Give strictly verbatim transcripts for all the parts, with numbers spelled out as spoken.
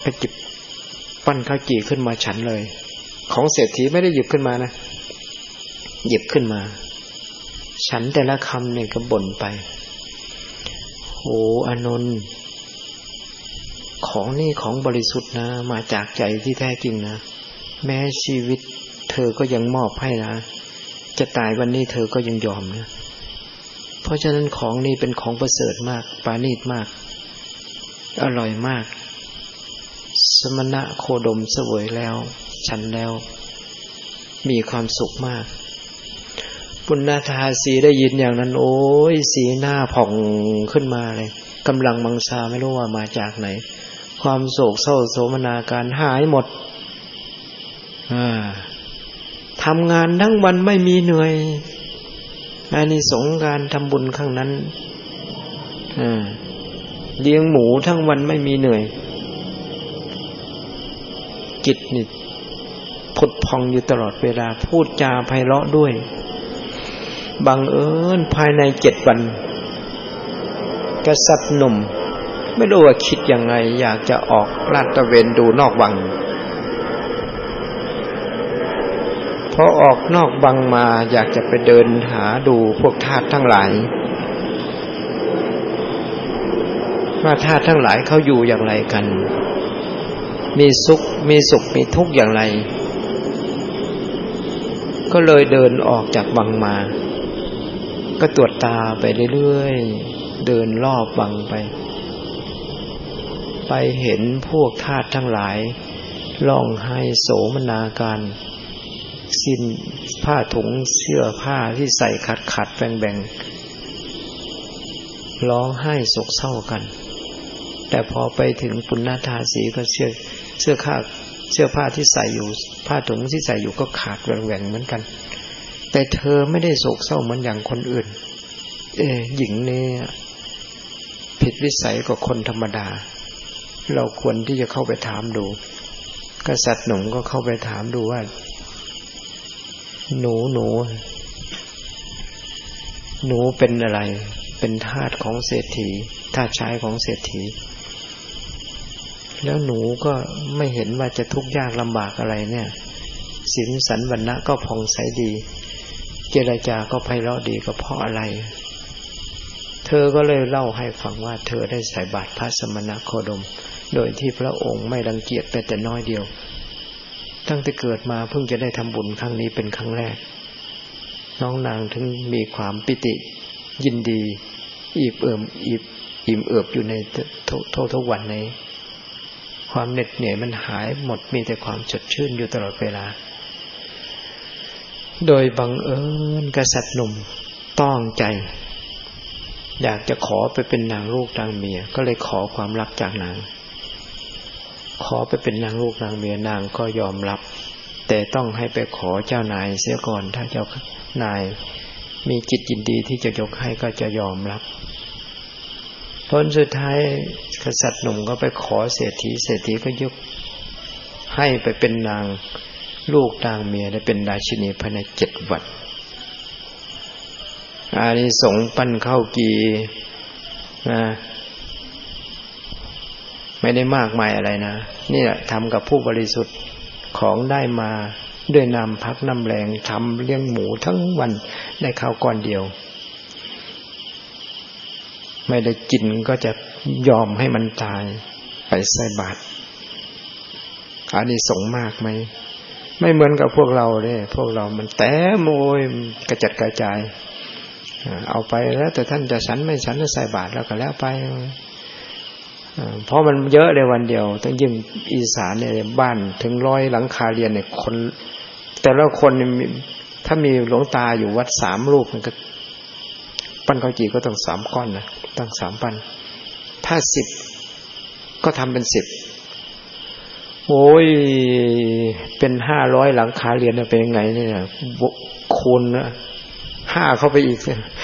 ไปจิบปั้นข้าวจี่ขึ้นมาฉันเลยของเศรษฐีไม่ได้หยิบขึ้นมานะหยิบขึ้นมาฉันแต่ละคำเนี่ยก็บ่นไปโอ้อานนท์ของนี่ของบริสุทธิ์นะมาจากใจที่แท้จริงนะแม้ชีวิตเธอก็ยังมอบให้นะจะตายวันนี้เธอก็ยังยอมนะเพราะฉะนั้นของนี่เป็นของประเสริฐมากปราณีตมากอร่อยมากสมณะโคดมเสวยแล้วฉันแล้วมีความสุขมากปุณณทาสีได้ยินอย่างนั้นโอ้ยสีหน้าผ่องขึ้นมาเลยกำลังมังสาไม่รู้ว่ามาจากไหนความโศกเศร้าโศมนาการหายหมดอ่าทำงานทั้งวันไม่มีเหนื่อยอานิสงส์การทำบุญครั้งนั้นอ่าเลี้ยงหมูทั้งวันไม่มีเหนื่อยจิตนี่ผุดพองอยู่ตลอดเวลาพูดจาไพเราะด้วยบังเอิญภายในเจ็ดวันกษัตริย์หนุ่มไม่รู้ว่าคิดยังไงอยากจะออกลาดตระเวนดูนอกวังพอออกนอกวังมาอยากจะไปเดินหาดูพวกทาสทั้งหลายว่าทาสทั้งหลายเขาอยู่อย่างไรกันมีสุขมีสุขมีทุกข์อย่างไรก็เลยเดินออกจากวังมาก็ตรวจตาไปเรื่อยๆเดินรอบวังไปไปเห็นพวกทาสทั้งหลายร้องไห้โศมนาการสิ้นผ้าถุงเสื้อผ้าที่ใส่ขัดขัดแบ่งแบ่งร้องไห้โศกเศร้ากันแต่พอไปถึงปุณณทาสีก็เสื้อเสื้อผ้าเสื้อผ้าที่ใส่อยู่ผ้าถุงที่ใส่อยู่ก็ขาดแหว่งๆเหมือนกันแต่เธอไม่ได้โศกเศร้าเหมือนอย่างคนอื่นเอ๊ะหญิงนี่ผิดวิสัยกว่าคนธรรมดาเราควรที่จะเข้าไปถามดูกษัตริย์หนุ่มก็เข้าไปถามดูว่าหนูหนูหนูเป็นอะไรเป็นทาสของเศรษฐีทาสชายของเศรษฐีแล้วหนูก็ไม่เห็นว่าจะทุกข์ยากลำบากอะไรเนี่ยศีลสันวรรณะก็ผ่องใสดีเจรจาก็ไพเราะดีก็เพราะอะไรเธอก็เลยเล่าให้ฟังว่าเธอได้ใส่บาตรพระสมณโคดมโดยที่พระองค์ไม่รังเกียจแม้แต่น้อยเดียวตั้งแต่เกิดมาเพิ่งจะได้ทำบุญครั้งนี้เป็นครั้งแรกน้องนางถึงมีความปิติยินดีอิ่มเอิบอิ่มอิ่มเอิบอยู่ในทุกๆวันนี้ความเหน็ดเหนื่อยมันหายหมดมีแต่ความสดชื่นอยู่ตลอดเวลาโดยบังเอิญกษัตริย์หนุ่มต้องใจอยากจะขอไปเป็นนางลูกนางเมียก็เลยขอความรักจากนางขอไปเป็นนางลูกนางเมียนางก็ยอมรับแต่ต้องให้ไปขอเจ้านายเสียก่อนถ้าเจ้านายมีจิตยินดีที่จะยกให้ก็จะยอมรับผลสุดท้ายกษัตริย์หนุ่มก็ไปขอเศรษฐีเศรษฐีก็ยกให้ไปเป็นนางลูกนางเมียและเป็นราชินีภายในเจ็ดวันอานิสงส์ปั้นข้าวกีนะไม่ได้มากมายอะไรนะนี่แหละทำกับผู้บริสุทธิ์ของได้มาด้วยน้ำพักน้ำแรงทำเลี้ยงหมูทั้งวันได้ข้าวก้อนเดียวไม่ได้กินก็จะยอมให้มันตายไปใส่บาตรอานิสงส์มากไหมไม่เหมือนกับพวกเราเลยพวกเรามันแต้มโอยกระจัดกระจายเอาไปแล้วแต่ท่านจะฉันไม่ฉันจะใส่บาตรแล้วก็แล้วไปเพราะมันเยอะในวันเดียวต้องยิ่งอีสานเนี่ยบ้านถึงร้อยหลังคาเรือนเนี่ยคนแต่ละคนถ้ามีหลวงตาอยู่วัดสามรูปมันก็ปั้นข้าวจี่ก็ต้องสามก้อนนะต้องสามปั้นถ้าสิบก็ทำเป็นสิบโอ้ยเป็นห้าร้อยหลังคาเรือนเป็นยังไงเนี่ยคูณนะห้าเข้าไปอีก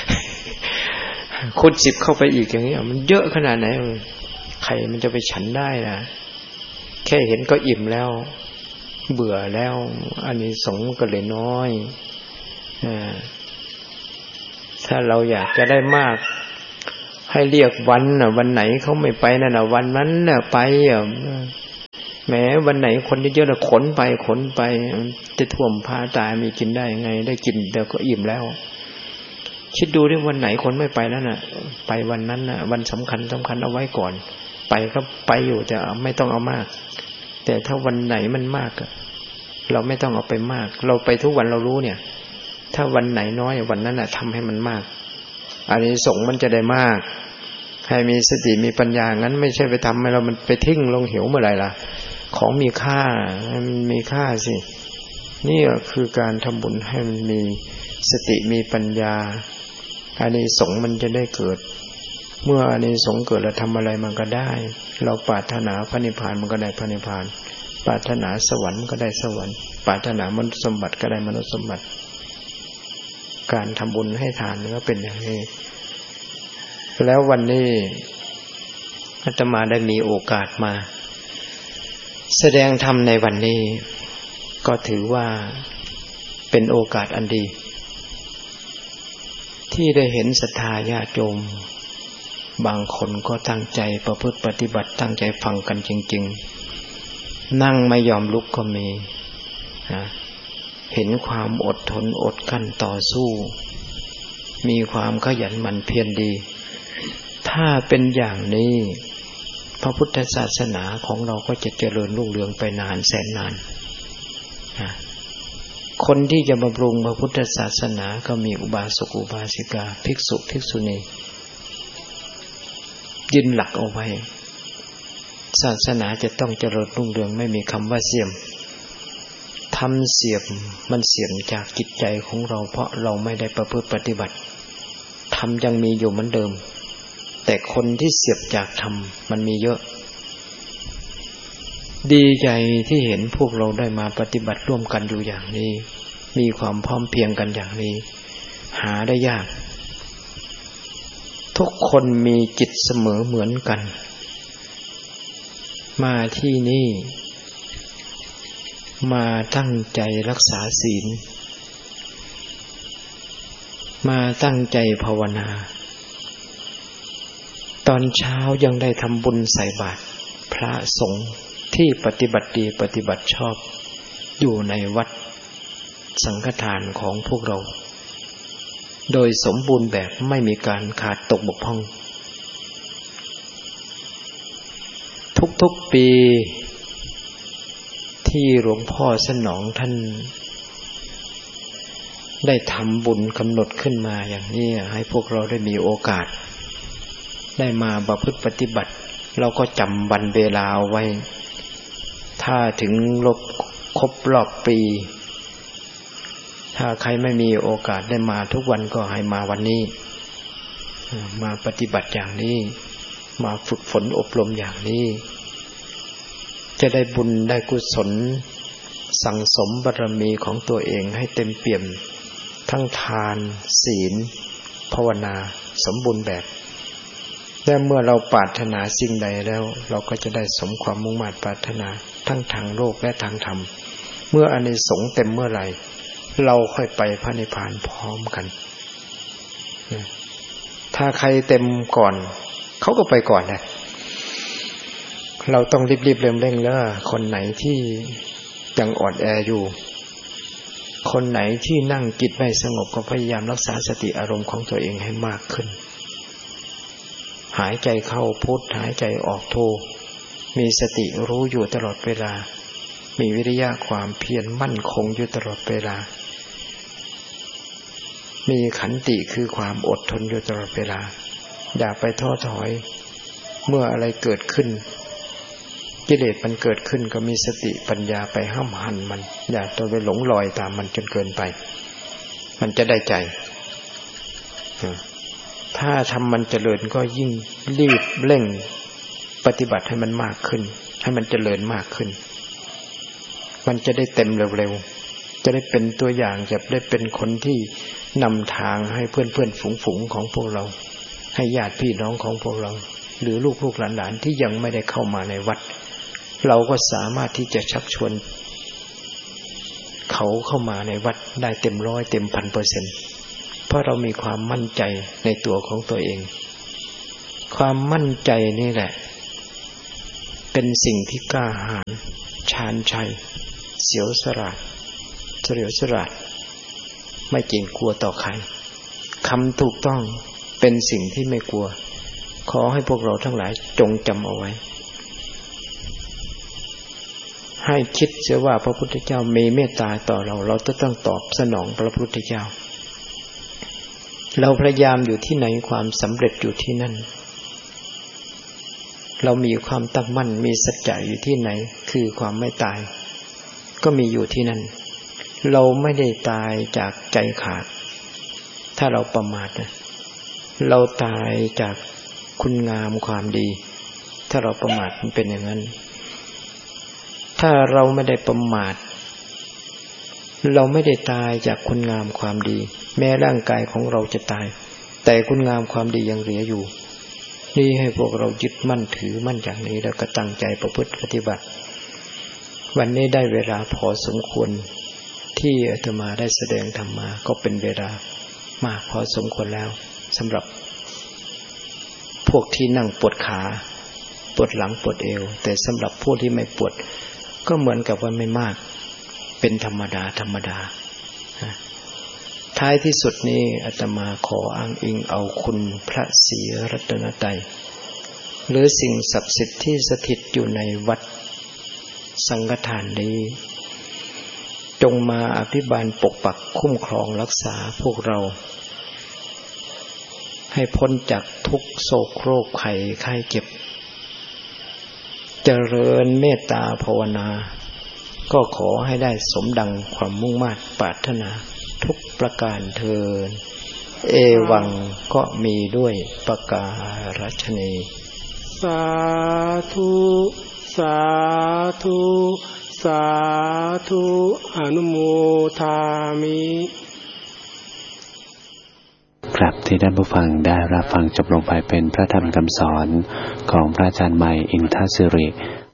คูณสิบเข้าไปอีกอย่างนี้มันเยอะขนาดไหนใครมันจะไปฉันได้นะแค่เห็นก็อิ่มแล้วเบื่อแล้วอันนี้สงก็เลยน้อยอ่าถ้าเราอยากจะได้มากให้เรียกวันน่ะวันไหนเขาไม่ไปนั่นน่ะวันนั้นน่ะไปอ่ะแม้วันไหนคนเยอะๆแล้วขนไปขนไปจะท่วมพาตายมีกินได้ยังไงได้กินเดี๋ยวก็อิ่มแล้วคิดดูดิวันไหนคนไม่ไปแล้วน่ะไปวันนั้นน่ะวันสำคัญสำคัญเอาไว้ก่อนไปก็ไปอยู่แต่ไม่ต้องเอามากแต่ถ้าวันไหนมันมากเราไม่ต้องเอาไปมากเราไปทุกวันเรารู้เนี่ยถ้าวันไหนน้อยวันนั้นน่ะทำให้มันมากอานิสงส์มันจะได้มากให้มีสติมีปัญญางั้นไม่ใช่ไปทำให้เรามันไปทิ้งลงเหวเมื่อไหร่ล่ะของมีค่ามันมีค่าสินี่คือการทำบุญให้มันมีสติมีปัญญาอานิสงส์มันจะได้เกิดเมื่ออานิสงส์เกิดเราทำอะไรมันก็ได้เราปรารถนาพระนิพพานมันก็ได้พระนิพพานปรารถนาสวรรค์ก็ได้สวรรค์ปรารถนามนุษย์สมบัติก็ได้มนุษย์สมบัติการทำบุญให้ทานก็เป็นอย่างนี้แล้ววันนี้อาตมาได้มีโอกาสมาแสดงธรรมในวันนี้ก็ถือว่าเป็นโอกาสอันดีที่ได้เห็นศรัทธาญาติโยมบางคนก็ตั้งใจประพฤติปฏิบัติตั้งใจฟังกันจริงๆนั่งไม่ยอมลุกก็มีนะเห็นความอดทนอดกลั้นต่อสู้มีความขยันหมั่นเพียรดีถ้าเป็นอย่างนี้พระพุทธศาสนาของเราก็จะเจริญรุ่งเรืองไปนานแสนนานนะคนที่จะบำรุงพระพุทธศาสนาก็มีอุบาสกอุบาสิกาภิกษุภิกษุณียึดหลักเอาไว้ศาสนาจะต้องเจริญรุ่งเรืองไม่มีคำว่าเสื่อมทำเสื่อมมันเสื่อมจากจิตใจของเราเพราะเราไม่ได้ประพฤติปฏิบัติธรรมยังมีอยู่เหมือนเดิมแต่คนที่เสื่อมจากธรรมมันมีเยอะดีใจที่เห็นพวกเราได้มาปฏิบัติร่วมกันอยู่อย่างนี้มีความพร้อมเพรียงกันอย่างนี้หาได้ยากทุกคนมีจิตเสมอเหมือนกันมาที่นี่มาตั้งใจรักษาศีลมาตั้งใจภาวนาตอนเช้ายังได้ทำบุญใส่บาตรพระสงฆ์ที่ปฏิบัติดีปฏิบัติชอบอยู่ในวัดสังฆทานของพวกเราโดยสมบูรณ์แบบไม่มีการขาดตกบกพร่องทุกๆปีที่หลวงพ่อสนองท่านได้ทำบุญกำหนดขึ้นมาอย่างนี้ให้พวกเราได้มีโอกาสได้มาประพฤติปฏิบัติเราก็จำวันเวลาเอาไว้ถ้าถึงลบครบรอบปีถ้าใครไม่มีโอกาสได้มาทุกวันก็ให้มาวันนี้มาปฏิบัติอย่างนี้มาฝึกฝนอบรมอย่างนี้จะได้บุญได้กุศลสั่งสมบารมีของตัวเองให้เต็มเปี่ยมทั้งทานศีลภาวนาสมบูรณ์แบบและเมื่อเราปรารถนาสิ่งใดแล้วเราก็จะได้สมความมุ่งมั่นปรารถนาทั้งทางโลกและทางธรรมเมื่ออานิสงส์เต็มเมื่อไหร่เราค่อยไปพระนิพพานพร้อมกันถ้าใครเต็มก่อนเขาก็ไปก่อนแหละเราต้องรีบๆเร่งๆแล้วคนไหนที่ยังอ่อนแออยู่คนไหนที่นั่งจิตไม่สงบก็พยายามรักษาสติอารมณ์ของตัวเองให้มากขึ้นหายใจเข้าพุทหายใจออกโทมีสติรู้อยู่ตลอดเวลามีวิริยะความเพียรมั่นคงอยู่ตลอดเวลามีขันติคือความอดทนอยู่ตลอดเวลาอย่าไปท้อถอยเมื่ออะไรเกิดขึ้นกิเลสมันเกิดขึ้นก็มีสติปัญญาไปห้ามหันมันอย่าตัวไปหลงลอยตามมันจนเกินไปมันจะได้ใจถ้าทำมันเจริญก็ยิ่งรีบเร่งปฏิบัติให้มันมากขึ้นให้มันเจริญมากขึ้นมันจะได้เต็มเร็วๆจะได้เป็นตัวอย่างจะได้เป็นคนที่นำทางให้เพื่อนๆฝูงๆของพวกเราให้ญาติพี่น้องของพวกเราหรือลูกๆหลานๆที่ยังไม่ได้เข้ามาในวัดเราก็สามารถที่จะชักชวนเขาเข้ามาในวัดได้เต็มร้อยเต็มพันเปอร์เซ็นต์เพราะเรามีความมั่นใจในตัวของตัวเองความมั่นใจนี่แหละเเป็นสิ่งที่กล้าหาญชาญชัยเสียวสราดเฉลียวฉลาดไม่เกรงกลัวต่อใครคำถูกต้องเป็นสิ่งที่ไม่กลัวขอให้พวกเราทั้งหลายจงจำเอาไว้ให้คิดเสียว่าพระพุทธเจ้ามีเมตตาต่อเราเราจะต้องตอบสนองพระพุทธเจ้าเราพยายามอยู่ที่ไหนความสำเร็จอยู่ที่นั่นเรามีความตั้งมั่นมีสัจจะอยู่ที่ไหนคือความไม่ตายก็มีอยู่ที่นั่นเราไม่ได้ตายจากใจขาดถ้าเราประมาทนะเราตายจากคุณงามความดีถ้าเราประมาทมันเป็นอย่างนั้นถ้าเราไม่ได้ประมาทเราไม่ได้ตายจากคุณงามความดีแม้ร่างกายของเราจะตายแต่คุณงามความดียังเหลืออยู่นี่ให้พวกเรายึดมั่นถือมั่นอย่างนี้แล้วก็ตั้งใจประพฤติปฏิบัติวันนี้ได้เวลาพอสมควรที่อาตมาได้แสดงธรรมมาก็เป็นเวลามากพอสมควรแล้วสำหรับพวกที่นั่งปวดขาปวดหลังปวดเอวแต่สำหรับพวกที่ไม่ปวดก็เหมือนกับว่าไม่มากเป็นธรรมดาธรรมดาท้ายที่สุดนี้อาตมาขออ้างอิงเอาคุณพระศรีรัตนตรัยหรือสิ่งศักดิ์สิทธิ์ที่สถิตอยู่ในวัดสังฆทานนี้จงมาอภิบาลปกปักคุ้มครองรักษาพวกเราให้พ้นจากทุกโศกโรคภัยไข้เจ็บเจริญเมตตาภาวนาก็ขอให้ได้สมดังความมุ่งมา่ปรารถนาทุกประการเทินเอวังก็มีด้วยประการฉนี้สาธุสาธุสาธุอนุโมทามิครับที่ท่านผู้ฟังได้รับฟังจบลงไปเป็นพระธรรมคำสอนของพระอาจารย์ใหม่อินทศิริ